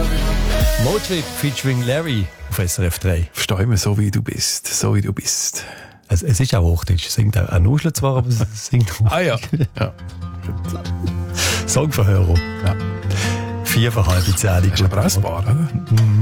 Motrip featuring Larry auf SRF 3. Versteh mich so, wie du bist. So, wie du bist. Es ist auch Hochdeutsch. Es singt auch nuschelt zwar, aber es singt Hochdeutsch. Ah ja. Ja. Songverhörer. Ja. 4 vor halb 10. Das ist aber auch ein Paar, oder? Mhm.